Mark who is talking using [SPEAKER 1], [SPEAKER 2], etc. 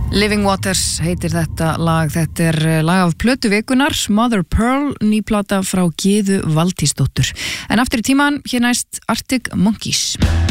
[SPEAKER 1] Living Waters heitir þetta lag. Þetta lag af plötu vikunar, Mother Pearl, ný plata frá Gyðu Valtýsdóttur. En aftur í tíman, hér næst Arctic Monkeys.